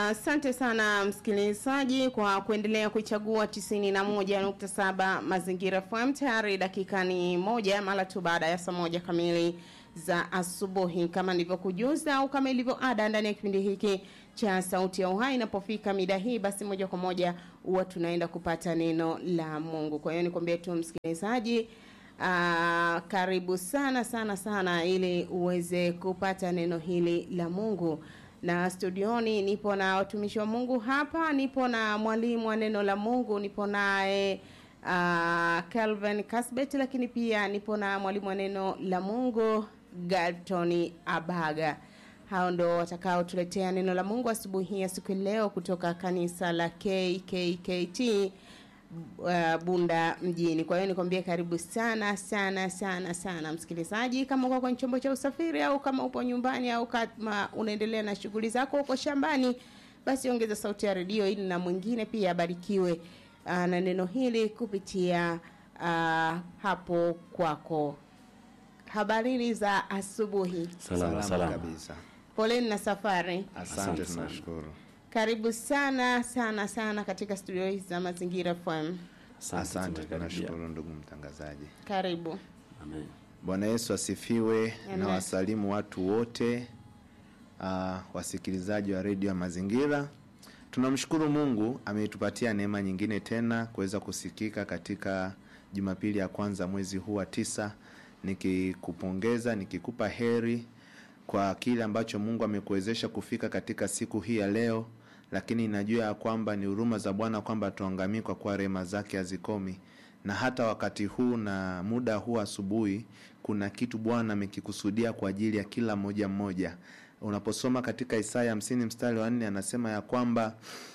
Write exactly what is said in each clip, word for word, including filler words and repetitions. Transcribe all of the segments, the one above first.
Asante sana msikilizaji kwa kuendelea kuichagua tisini na moja nukta saba Mazingira F M. Tayari dakika ni moja mara tu baada ya saa moja kamili za asubuhi. Kama nilivyokujuza au kama ilivyo ada ndani ya kipindi hiki cha Sauti ya Uhai, inapofika mida hii basi moja kwa moja huwa tunaenda kupata neno la Mungu. Kwa hiyo nikwambie tu msikilizaji, Aa, karibu sana sana sana ili uweze kupata neno hili la Mungu. Na studioni nipo na watumishi wa Mungu hapa, nipo na mwalimu wa neno la Mungu, nipo naye uh, Calvin Kasbet, lakini pia nipo na mwalimu wa neno la Mungu Galtoni Abaga. Hao ndo watakao tuletea neno la Mungu asubuhi ya siku leo kutoka kanisa la K K K T Uh, Bunda mjini. Kwa hiyo nikwambie karibu sana sana sana sana msikilizaji. Kama uko kwenye chombo cha usafiri au kama upo nyumbani au kama unaendelea na shughuli zako uko shambani, basi ongeza sauti ya redio ili na mwingine pia abarikiwe uh, na neno hili kupitia uh, hapo kwako. Habari za asubuhi. Salama salama kabisa. Poleni na safari. Asante, tunashukuru. Karibu sana sana sana katika studio hizi za Mazingira F M. Asante, tunashukuru ndugu mtangazaji. Karibu. Amen. Bwana Yesu asifiwe. Na wasalimu watu wote uh, wasikilizaji wa redio ya Mazingira. Tunamshukuru Mungu ametupatia neema nyingine tena kuweza kusikika katika Jumapili ya kwanza mwezi huu wa tisa. Nikikupongeza, nikikupa heri kwa kile ambacho Mungu amekuwezesha kufika katika siku hii ya leo, lakini najua ya kwamba ni huruma za Bwana kwamba tuangamii kwa kuwa rehema zake hazikomi. Na hata wakati huu na muda huu asubuhi kuna kitu Bwana amekikusudia kwa ajili ya kila mmoja mmoja. Unaposoma katika Isaya hamsini mstari wa nne anasema ya kwamba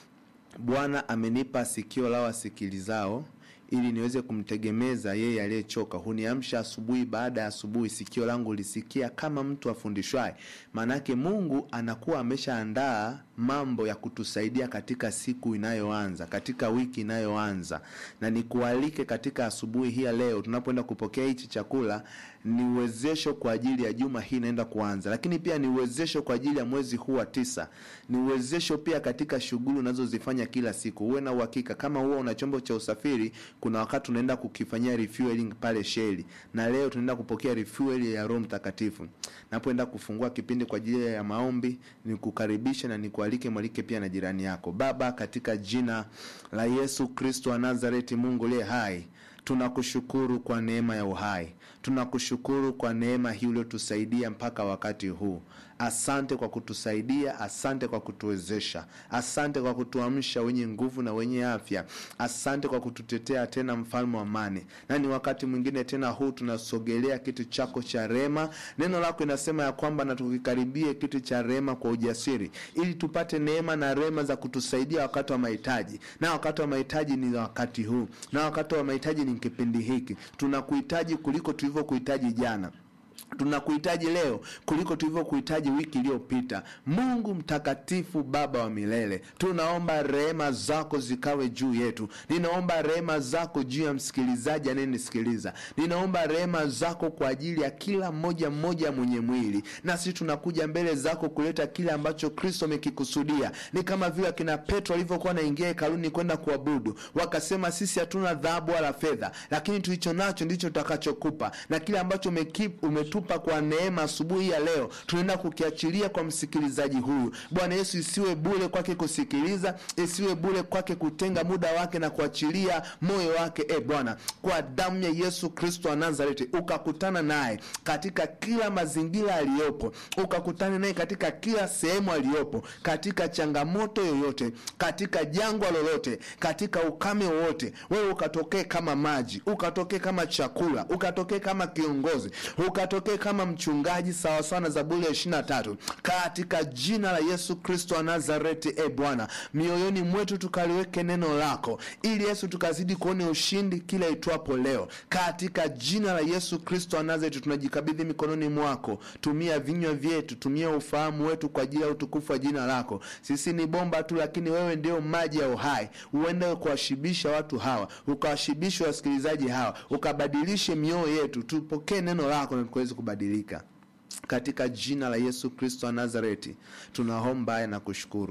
Bwana amenipa sikio la wasikilizao ili niweze kumtegemeza yeye aliyechoka. Huniamsha asubuhi baada ya asubuhi, sikio langu lisikia kama mtu afundishwaye. Manake Mungu anakuwa ameshaandaa mambo ya kutusaidia katika siku inayoanza, katika wiki inayoanza. Na nikualike katika asubuhi hii leo tunapoenda kupokea hichi chakula, ni uwezesho kwa ajili ya juma hii inaenda kuanza, lakini pia ni uwezesho kwa ajili ya mwezi huu wa tisa. Ni uwezesho pia katika shughuli unazozifanya kila siku. Uwe na uhakika kama huwa una chombo cha usafiri, kuna wakati tunaenda kukifanyia refueling pale Shell, na leo tunaenda kupokea refuel ya Roho Mtakatifu. Napoenda kufungua kipindi kwa ajili ya maombi, nikukaribisha na nikualike mwalike pia na jirani yako. Baba, katika jina la Yesu Kristo wa Nazareti, Mungu aliye hai, tunakushukuru kwa neema ya uhai. Tunakushukuru kwa neema hii uliyotusaidia mpaka wakati huu. Asante kwa kutusaidia, asante kwa kutuwezesha, asante kwa kutuamsha wenye nguvu na wenye afya. Asante kwa kututetea tena, mfalme wa amani. Na ni wakati mwingine tena huu tunasogelea kitu chako cha rehema. Neno lako linasema ya kwamba na tukikaribie kitu cha rehema kwa ujasiri, ili tupate neema na rehema za kutusaidia wakati wa mahitaji. Na wakati wa mahitaji ni wakati huu, na wakati wa mahitaji ni kipindi hiki. Tunakuhitaji kuliko tulivyokuhitaji jana. Tunakuhitaji leo kuliko tulivyokuhitaji wiki iliyopita. Mungu mtakatifu, Baba wa milele, tunaomba rehema zako zikawe juu yetu. Ninaomba rehema zako juu ya msikilizaji anayenisikiliza. Ninaomba rehema zako kwa ajili ya kila mmoja mmoja mwenye mwili. Na sisi tunakuja mbele zako kuleta kile ambacho Kristo amekikusudia. Ni kama vile kina Petro alivyokuwa anaingia hekaluni kwenda kuabudu, wakasema sisi hatuna dhahabu wala fedha, lakini tulicho nacho ndicho tutakachokupa. Na kile ambacho umekipa umetupa kwa neema asubuhi ya leo, tunaenda kukiachilia kwa msikilizaji huyu. Bwana Yesu, isiwe bure kwake kusikiliza, isiwe bure kwake kutenga muda wake na kuachilia moyo wake. E Bwana, kwa damu ya Yesu Kristo wa Nazareti, ukakutana naye katika kila mazingira aliyopo, ukakutana naye katika kila sehemu aliyopo, katika changamoto yoyote, katika jangwa lolote, katika ukame wote. Wewe ukatokee kama maji, ukatokee kama chakula, ukatokee kama kiongozi, ukatokee kama mchungaji sawa sawa na Zaburi ya ishirini na tatu, katika jina la Yesu Kristo wa Nazareti. E Bwana, mioyoni mwetu tukaliweke neno lako, ili Yesu tukazidi kuone ushindi kila itwapo leo, katika jina la Yesu Kristo wa Nazareti. Tunajikabidhi mikononi mwako. Tumia vinywa vyetu, tumia ufahamu wetu kwa ajili ya utukufu wa jina lako. Sisi ni bomba tu, lakini wewe ndio maji ya uhai. Uende kuwashibisha watu hawa, ukawashibishe wasikilizaji hawa, ukabadilishe mioyo yetu, tupokee neno lako na tuweze kubadilika. Katika jina la Yesu Kristo wa Nazareti tunaomba na kushukuru.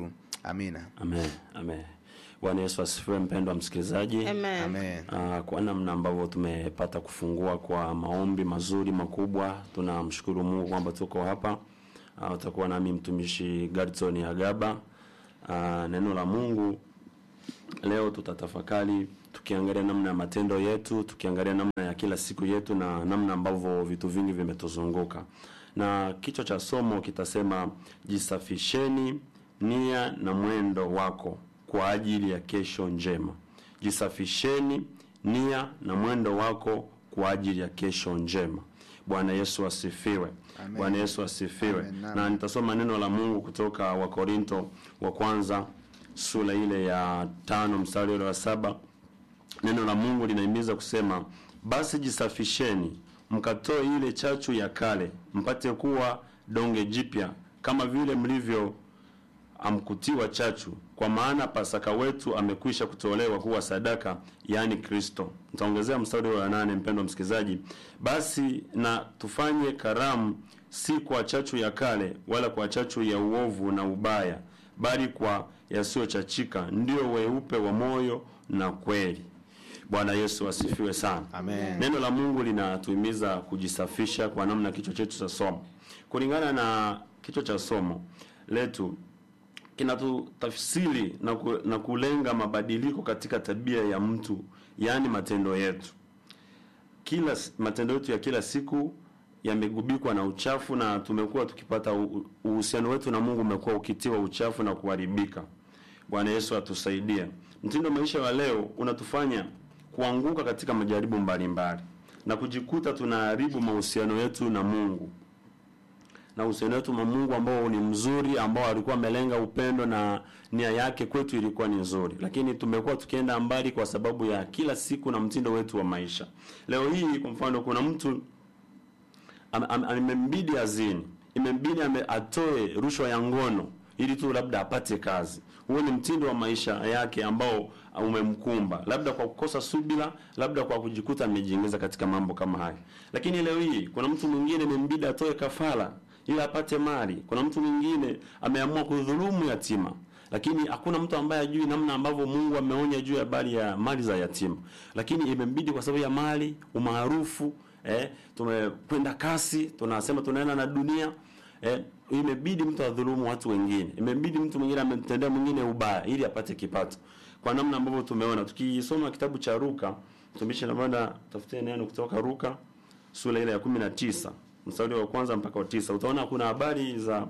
Amina. Amen. Amen. Bwana Yesu asifiwe, mpendwa msikilizaji. Amen. Amen. Uh, kwa namna ambavyo tumepata kufungua kwa maombi mazuri makubwa, tunamshukuru Mungu kwamba tuko hapa. Uh, utakuwa nami mtumishi Gardson Agaba. Uh, neno la Mungu leo tutatafakari tukiangalia namna ya matendo yetu, tukiangalia namna ya kila siku yetu na namna ambavyo vitu vingi vimetuzunguka. Na kichwa cha somo kitasema jisafisheni nia na mwendo wako kwa ajili ya kesho njema. Jisafisheni nia na mwendo wako kwa ajili ya kesho njema. Bwana Yesu asifiwe. Bwana Yesu asifiwe. Amen. Na nitasoma neno la Mungu kutoka Wakorinto wa kwanza sura ile ya tano mstari ule wa saba. Neno la Mungu linahimiza kusema, basi jisafisheni mkatoe ile chachu ya kale, mpate kuwa donge jipya kama vile mlivyo amkutiwa chachu, kwa maana Pasaka wetu amekwisha kutolewa kuwa sadaka, yani Kristo. Nitaongezea mstari wa nane, mpendwa msikilizaji. Basi na tufanye karamu si kwa chachu ya kale wala kwa chachu ya uovu na ubaya, bali kwa yasiyochachika, ndio weupe wa moyo na kweli. Bwana Yesu asifiwe sana. Amen. Neno la Mungu linatuhimiza kujisafisha kwa namna kichwa chetu cha somo. Kulingana na kichwa cha somo letu, kinatutafsiri na, ku, na kulenga mabadiliko katika tabia ya mtu, yani matendo yetu. Kila matendo yetu ya kila siku yamegubikwa na uchafu, na tumekuwa tukipata uhusiano wetu na Mungu umekuwa ukitiwa uchafu na kuharibika. Bwana Yesu atusaidie. Mtindo maisha wa leo unatufanya kuanguka katika majaribu mbalimbali na kujikuta tunaharibu mahusiano yetu na Mungu. Na uhusiano wetu na Mungu ambao ni mzuri, ambao alikuwa amelenga upendo na nia yake kwetu ilikuwa ni nzuri, lakini tumekuwa tukienda mbali kwa sababu ya kila siku na mtindo wetu wa maisha. Leo hii kwa mfano, kuna mtu amembidi azini, imembidi atoe rushwa ya ngono ili tu labda apate kazi. Huo ni mtindo wa maisha yake ambao umemkumba, labda kwa kukosa subira, labda kwa kujikuta amejiingiza katika mambo kama haya. Lakini leo hii kuna mtu mwingine imembidi atoe kafara ili apate mali. Kuna mtu mwingine ameamua kudhulumu yatima, lakini hakuna mtu ambaye ajui namna ambavyo Mungu ameonya juu ya habari ya mali za yatima, lakini imembidi kwa sababu ya mali, umaarufu, eh tumekwenda kasi, tunasema tunaenda na dunia, eh imebidi mtu adhulumu watu wengine, imebidi mtu mwingine amemtendea mwingine ubaya ili apate kipato. Kwa namna ambavyo tumeona tukisoma kitabu cha Luka, mtumishi na bwana tafute neno kutoka Luka sura ile ya kumi na tisa mstari wa kwanza mpaka wa tisa, utaona kuna habari za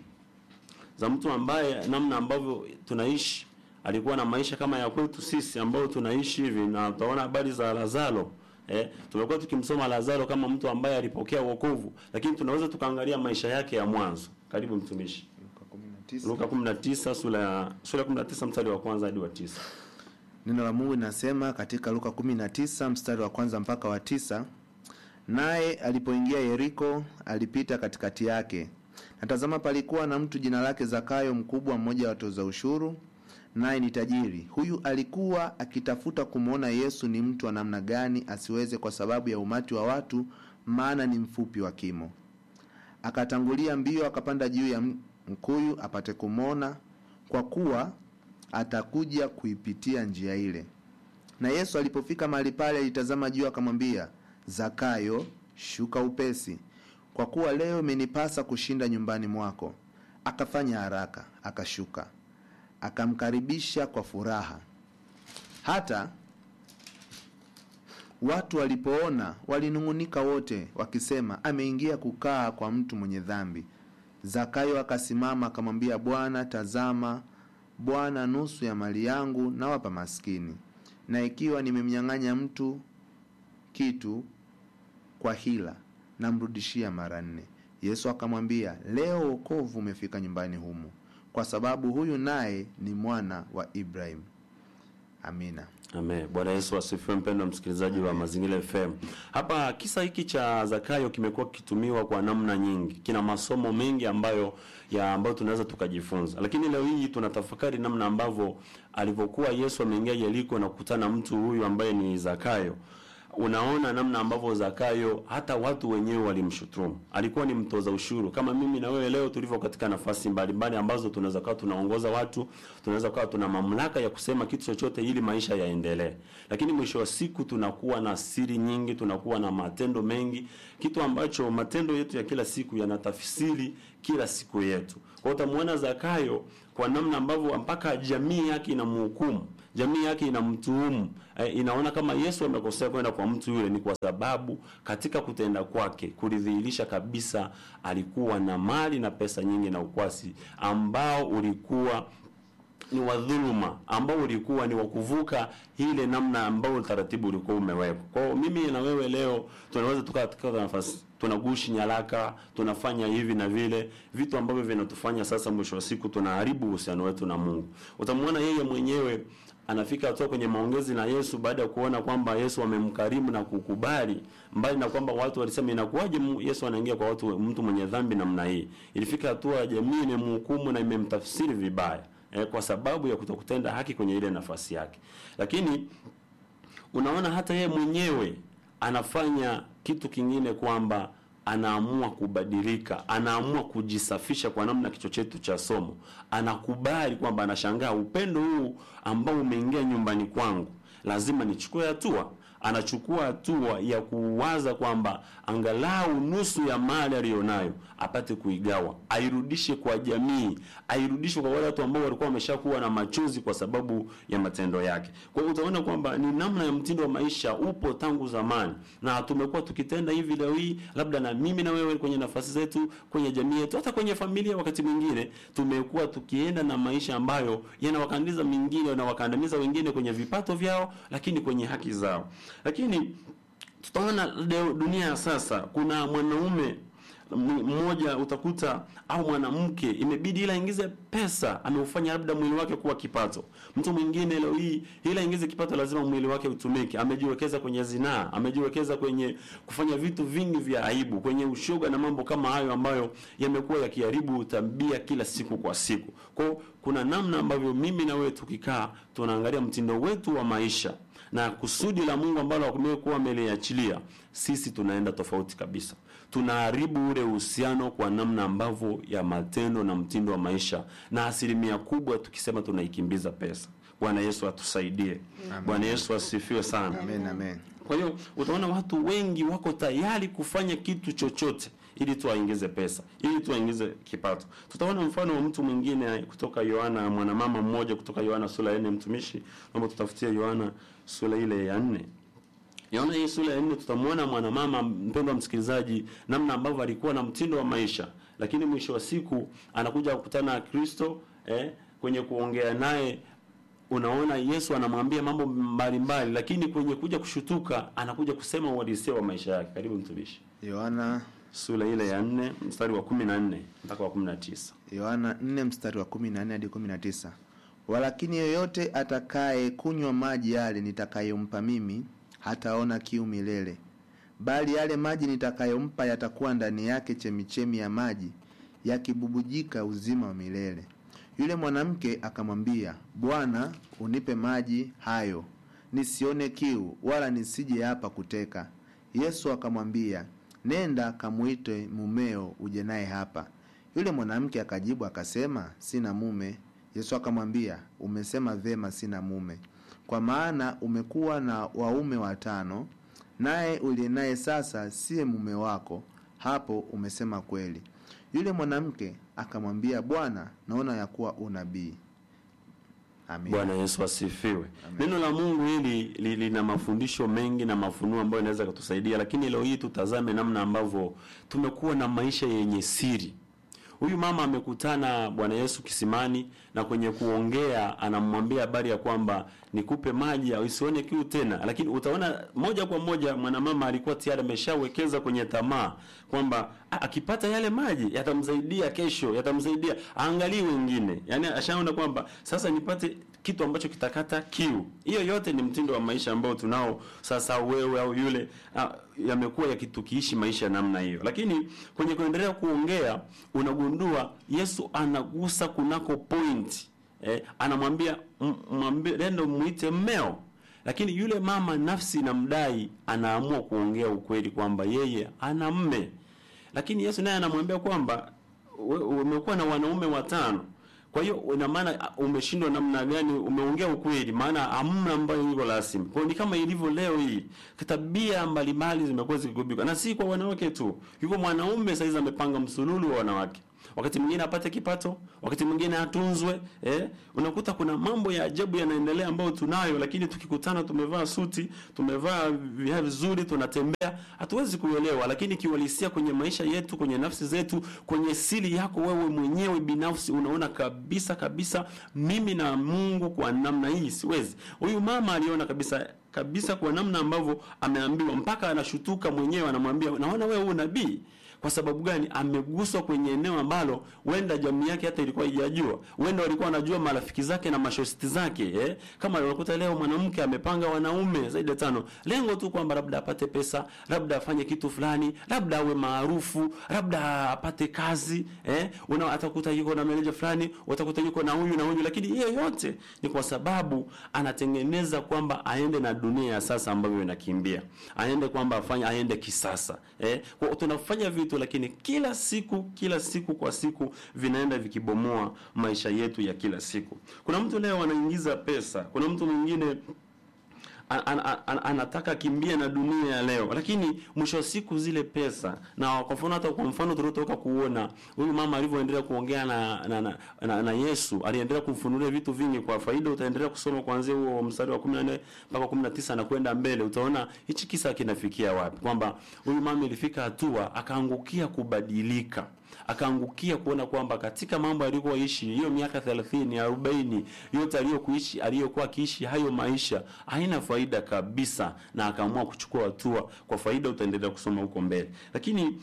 za mtu ambaye namna ambavyo tunaishi alikuwa na maisha kama ya kwetu sisi ambao tunaishi hivi, na utaona habari za Lazaro. Eh, tumekuwa tukimsoma Lazaro kama mtu ambaye alipokea wokovu, lakini tunaweza tukaangalia maisha yake ya mwanzo. Karibu mtumishi. Luka kumi na tisa sura sura kumi na tisa mstari wa kwanza hadi wa tisa. Neno la Mungu linasema katika Luka kumi na tisa mstari wa kwanza mpaka wa tisa, naye alipoingia Yeriko alipita katikati yake. Natazama palikuwa na mtu jina lake Zakayo, mkubwa mmoja wa watoza ushuru, naye ni tajiri. Huyu alikuwa akitafuta kumuona Yesu ni mtu wa namna gani, asiweze kwa sababu ya umati wa watu, maana ni mfupi wa kimo. Akatangulia mbio akapanda juu ya mkuyu apate kumona, kwa kuwa atakuja kuipitia njia ile. Na Yesu alipofika mahali pale alitazama juu akamwambia, Zakayo, shuka upesi, kwa kuwa leo imenipasa kushinda nyumbani mwako. Akafanya haraka, akashuka, akamkaribisha kwa furaha. Hata watu walipoona walinungunika wote, wakisema, ameingia kukaa kwa mtu mwenye dhambi. Zakayo akasimama akamwambia Bwana, tazama Bwana, nusu ya mali yangu nawapa maskini, na ikiwa nimemnyang'anya mtu kitu kwa hila, namrudishia mara nne. Yesu akamwambia, leo wokovu umefika nyumbani humu, kwa sababu huyu naye ni mwana wa Ibrahim. Amina. Amen. Bwana Yesu asifiwe, mpendwa msikilizaji wa Mazingira F M. Hapa kisa hiki cha Zakayo kimekuwa kitumiwa kwa namna nyingi. Kina masomo mengi ambayo ya ambayo tunaweza tukajifunza. Lakini leo hii tunatafakari namna ambavyo alipokuwa Yesu ameingia Yeriko na kukutana mtu huyu ambaye ni Zakayo. unaona namna ambavyo Zakayo hata watu wenyewe walimshutumu. Alikuwa ni mtoza ushuru kama mimi na wewe leo tulivyo katika nafasi mbalimbali ambazo tunaweza kuwa tunaongoza watu, tunaweza kuwa tuna mamlaka ya kusema kitu chochote ili maisha yaendelee. Lakini mwisho wa siku tunakuwa na siri nyingi, tunakuwa na matendo mengi, kitu ambacho matendo yetu ya kila siku yanatafsiri kila siku yetu. Kwa hiyo utamuona Zakayo kwa namna ambavyo mpaka jamii yake inamhukumu, jamii yake inamtuhumu, e, inaona kama Yesu amekosea kwenda kwa mtu yule, ni kwa sababu katika kutenda kwake kulidhihirisha kabisa alikuwa na mali na pesa nyingi na ukwasi ambao ulikuwa ni wadhuluma, ambao ulikuwa ni wakuvuka ile namna ambao utaratibu ulikuwa umewekwa. Kwa hiyo mimi na wewe leo tunaweza tukaa katika nafasi, tunagushi nyaraka, tunafanya hivi na vile, vitu ambavyo vinatufanya sasa mwisho wa siku tunaharibu uhusiano wetu na Mungu. Utamuona yeye mwenyewe anafika hatua kwenye maongezi na Yesu baada ya kuona kwamba Yesu amemkarimu na kukubali, mbali na kwamba watu walisema inakuwaje Yesu anaingia kwa watu, mtu mwenye dhambi namna hii. Ilifika hatua jamii imemhukumu na imemtafsiri vibaya, eh, kwa sababu ya kutokutenda haki kwenye ile nafasi yake. Lakini unaona hata yeye mwenyewe anafanya kitu kingine, kwamba anaamua kubadilika, anaamua kujisafisha kwa namna kichwa chetu cha somo. Anakubali kwamba anashangaa upendo huu ambao umeingia nyumbani kwangu, lazima nichukue hatua. Anachukua hatua ya kuwaza kwamba angalau nusu ya mali aliyonayo apate kuigawa, airudishe kwa jamii, airudishe kwa wale watu ambao walikuwa wameshakuwa na machozi kwa sababu ya matendo yake. Kwa hiyo utaona kwamba ni namna ya mtindo wa maisha upo tangu zamani, na tumekuwa tukitenda hivi leo hii, labda na mimi na wewe kwenye nafasi zetu, kwenye jamii yetu, hata kwenye familia. Wakati mwingine tumekuwa tukienda na maisha ambayo yanawakandamiza mingine na wakandamiza wengine kwenye vipato vyao, lakini kwenye haki zao. Lakini tutaona dunia ya sasa, kuna mwanaume mmoja utakuta au mwanamke imebidi ila ingize pesa, ameufanya labda mwili wake kuwa kipato. Mtu mwingine leo hii ila ingize kipato lazima mwili wake utumike, amejiwekeza kwenye zinaa, amejiwekeza kwenye kufanya vitu vingi vya aibu, kwenye ushoga na mambo kama hayo ambayo yamekuwa yakiharibu tabia kila siku kwa siku. Kwa kuna namna ambavyo mimi na wewe tukikaa tunaangalia mtindo wetu wa maisha na kusudi la Mungu ambalo amekuwa ameliachilia, sisi tunaenda tofauti kabisa. Tunaharibu ule uhusiano kwa namna ambavyo ya matendo na mtindo wa maisha, na asilimia kubwa tukisema tunaikimbiza pesa. Bwana Yesu atusaidie. Bwana Yesu asifiwe sana. Amen, amen. Kwa hiyo utaona watu wengi wako tayari kufanya kitu chochote ili tu aingeze pesa, ili tu aingeze kipato. Tutaona mfano wa mtu mwingine kutoka Yohana, mwanamama mmoja kutoka Yohana sura ya nne, mtumishi, naomba tutafutie Yohana sura ile ya nne. Yohana hii sura ya nne tutamwona mwanamama, mpendwa msikilizaji, namna ambavyo alikuwa na mtindo wa maisha, lakini mwisho wa siku anakuja kukutana na Kristo, eh, kwenye kuongea naye unaona Yesu anamwambia mambo mbalimbali, lakini kwenye kuja kushutuka anakuja kusema uhalisia wa maisha yake. Karibu mtumishi. Yohana sura ile ya nne mstari wa kumi na nne mpaka wa kumi na tisa. Yohana nne mstari wa kumi na nne hadi kumi na tisa. Walakini yoyote atakaye kunywa maji yale nitakayompa mimi hataona kiu milele, bali yale maji nitakayompa yatakuwa ndani yake chemichemi ya maji yakibubujika uzima wa milele. Yule mwanamke akamwambia, Bwana, unipe maji hayo nisione kiu wala nisije hapa kuteka. Yesu akamwambia, nenda kamuite mumeo uje naye hapa. Yule mwanamke akajibu akasema, sina mume. Yesu akamwambia, umesema vema, sina mume, kwa maana umekuwa na waume watano, naye uliye naye sasa siye mume wako. Hapo umesema kweli. Yule mwanamke akamwambia, Bwana, naona ya kuwa unabii. Amen. Bwana Yesu asifiwe. Neno la Mungu hili lina mafundisho mengi na mafunuo ambayo yanaweza kutusaidia, lakini leo hii tutazame namna ambavyo tumekuwa na maisha yenye siri. Huyu mama amekutana Bwana Yesu kisimani, na kwenye kuongea anamwambia habari ya kwamba nikupe maji au usione kiu tena. Lakini utaona moja kwa moja mwanamama alikuwa tayari ameshawekeza kwenye tamaa kwamba akipata yale maji yatamsaidia kesho, yatamsaidia aangalie wengine. Yaani ashaona kwamba sasa nipate kitu ambacho kitakata kiu. Hiyo yote ni mtindo wa maisha ambao tunao sasa, wewe au yule, yamekuwa yakitukiishi maisha namna hiyo. Lakini kwenye kuendelea kuongea unagundua Yesu anagusa kunako point. Eh, anamwambia mwambie nenda muite mmeo. Lakini yule mama nafsi inamdai, anaamua kuongea ukweli kwamba yeye ana mume. Lakini Yesu naye anamwambia kwamba umekuwa na wanaume watano. Kwa hiyo ina maana umeshindwa namna gani? Umeongea ukweli, maana hamna ambayo yuko rasmi. Kwa hiyo ni kama ilivyo leo hii, tabia mbalimbali zimekuwa zikigubika, na si kwa wanawake tu. Yuko mwanaume saizi amepanga msululu wa wanawake, wakati mwingine apate kipato, wakati mwingine atunzwe. Eh, unakuta kuna mambo ya ajabu yanaendelea ambayo tunayo, lakini tukikutana tumevaa suti, tumevaa viatu vizuri, tunatembea, hatuwezi kuelewa. Lakini kiuhalisia kwenye maisha yetu, kwenye nafsi zetu, kwenye siri yako wewe mwenyewe binafsi, unaona kabisa kabisa, mimi na Mungu kwa namna hii siwezi. Huyu mama aliona kabisa kabisa kwa namna ambavyo ameambiwa, mpaka anashutuka mwenyewe, anamwambia, naona wewe una nabii. Kwa sababu gani? Ameguswa kwenye eneo ambalo wenda jamii yake hata ilikuwa haijajua. Wenda walikuwa wanajua marafiki zake na mashosti zake, eh? Kama unakuta leo mwanamke amepanga wanaume zaidi ya tano, lengo tu kwamba labda apate pesa, labda afanye kitu fulani, labda awe maarufu, labda apate kazi, eh? Una atakuta yuko na manager fulani, utakuta yuko na huyu na huyu, lakini hiyo yote ni kwa sababu anatengeneza kwamba aende na dunia ya sasa ambayo inakimbia. Aende kwamba afanye aende kisasa, eh? Kwa tunafanya vitu, lakini kila siku kila siku kwa siku vinaenda vikibomoa maisha yetu ya kila siku. Kuna mtu leo anaingiza pesa, kuna mtu mwingine an, an, an, anataka kimbia na dunia ya leo, lakini mwisho wa siku zile pesa, na kwa mfano hata kwa mfano tuliotoka kuona huyu mama alivyoendelea kuongea na na, na, na na Yesu, aliendelea kumfunulia vitu vingi kwa faida. Utaendelea kusoma kuanzia huo mstari wa kumi na nne mpaka kumi na tisa na kwenda mbele, utaona hichi kisa kinafikia wapi, kwamba huyu mama ilifika hatua akaangukia kubadilika, akaangukia kuona kwamba katika mambo alikuwa ishi hiyo miaka thelathini arobaini yote aliyokuishi aliyokuwa akiishi hayo maisha haina faida kabisa, na akaamua kuchukua hatua kwa faida. Utaendelea kusoma huko mbele. Lakini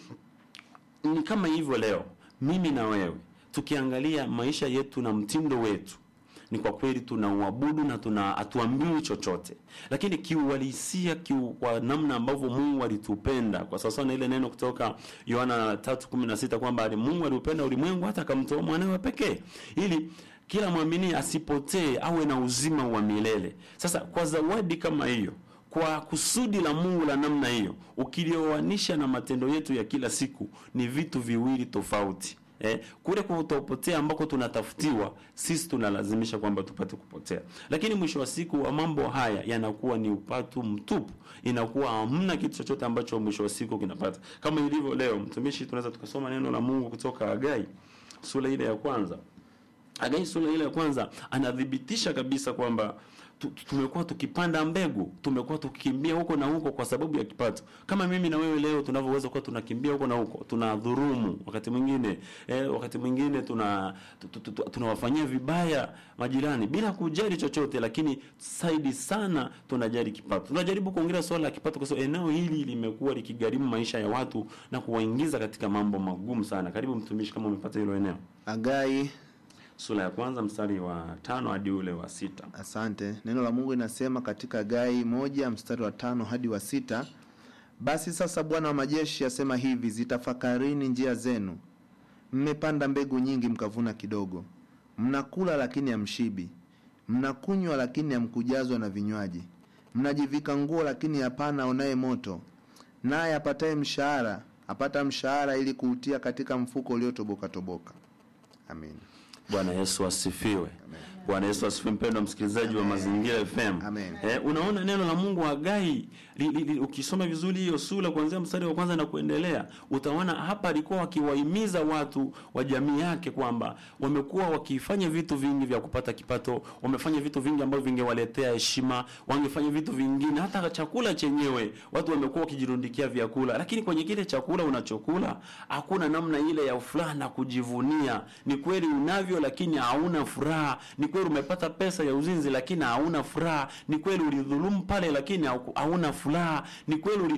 ni kama hivyo leo mimi na wewe tukiangalia maisha yetu na mtindo wetu, ni kwa kweli tunauabudu na tuna atuambiwi chochote, lakini kiuhalisia kiu, kwa namna ambavyo Mungu alitupenda, kwa sababu na ile neno kutoka Yohana tatu kumi na sita kwamba Mungu aliupenda ulimwengu hata akamtoa mwanawe pekee ili kila muamini asipotee, awe na uzima wa milele. Sasa kwa zawadi kama hiyo, kwa kusudi la Mungu la namna hiyo, ukilioanisha na matendo yetu ya kila siku, ni vitu viwili tofauti. Eh, kule kutopotea ambako tunatafutiwa, sisi tunalazimisha kwamba tupate kupotea. Lakini mwisho wa siku wa mambo haya yanakuwa ni upatu mtupu, inakuwa hamna kitu chochote ambacho mwisho wa siku kinapata. Kama ilivyo leo, mtumishi, tunaweza tukasoma neno la Mungu kutoka Hagai sura ile ya kwanza. Hagai sura ile ya kwanza anadhibitisha kabisa kwamba tumekuwa tukipanda mbegu, tumekuwa tukikimbia huko na huko kwa sababu ya kipato. Kama mimi na wewe leo tunavyoweza kuwa tunakimbia huko na huko, tunadhurumu wakati mwingine, eh, wakati mwingine tuna tunawafanyia vibaya majirani bila kujali chochote, lakini zaidi sana tunajali kipato. Tunajaribu kuongelea swala la kipato kwa sababu eneo hili limekuwa likigharimu maisha ya watu na kuwaingiza katika mambo magumu sana. Karibu mtumishi, kama umepata hilo eneo. Hagai sura ya kwanza mstari wa tano hadi ule wa sita. Asante. Neno la Mungu linasema katika Hagai moja mstari wa tano hadi wa sita, basi sasa Bwana wa majeshi asema hivi, zitafakarini njia zenu. Mmepanda mbegu nyingi mkavuna kidogo. Mnakula lakini hamshibi. Mnakunywa lakini hamkujazwa na vinywaji. Mnajivika nguo lakini hapana aonaye moto. Naye apataye mshahara, apata mshahara ili kuutia katika mfuko uliotoboka toboka. Amen. Bwana Yesu asifiwe. Bwana Yesu asifiwe. Mpendwa msikilizaji wa Mazingira F M. Eh, unaona neno la Mungu Hagai, li, li, li, ukisoma vizuri hiyo sura kuanzia mstari wa kwanza na kuendelea, utaona hapa alikuwa akiwahimiza watu wa jamii yake kwamba wamekuwa wakifanya vitu vingi vya kupata kipato, wamefanya vitu vingi ambavyo vingewaletea heshima, wangefanya vitu vingine, hata chakula chenyewe watu wamekuwa wakijirundikia vyakula, lakini kwenye kile chakula unachokula hakuna namna ile ya furaha na kujivunia. Ni kweli unavyo lakini hauna furaha. Ni kweli umepata pesa ya uzinzi lakini hauna furaha. Ni kweli ulidhulumu pale lakini hauna furaha. Ni kweli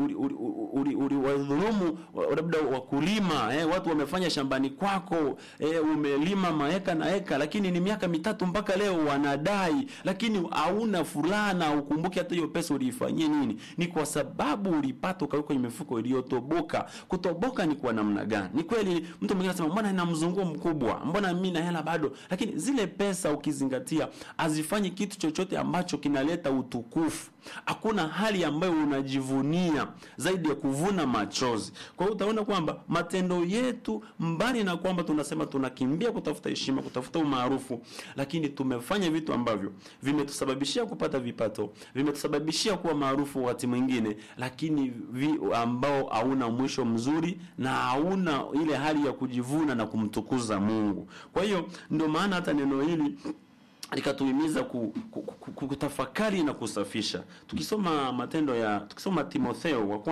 uliwadhulumu labda wakulima, eh, watu wamefanya shambani kwako, eh, umelima maeka na eka, lakini ni miaka mitatu mpaka leo wanadai, lakini hauna furaha na ukumbuke hata hiyo pesa uliifanyia nini. Ni kwa sababu ulipata ukaweka kwenye mifuko iliyotoboka. Kutoboka ni kwa namna gani? Ni kweli mtu mwingine anasema mbona nina mzunguko mkubwa, mbona mimi na hela bado, lakini zile pesa kabisa ukizingatia azifanyi kitu chochote ambacho kinaleta utukufu. Hakuna hali ambayo unajivunia zaidi ya kuvuna machozi. Kwa hiyo utaona kwamba matendo yetu, mbali na kwamba tunasema tunakimbia kutafuta heshima, kutafuta umaarufu, lakini tumefanya vitu ambavyo vimetusababishia kupata vipato, vimetusababishia kuwa maarufu wakati mwingine, lakini vi, ambao hauna mwisho mzuri na hauna ile hali ya kujivuna na kumtukuza Mungu. Kwa hiyo ndio maana hata neno hili likatuhimiza ku, ku, ku, ku, kutafakari na kusafisha. Tukisoma matendo ya tukisoma Timotheo wa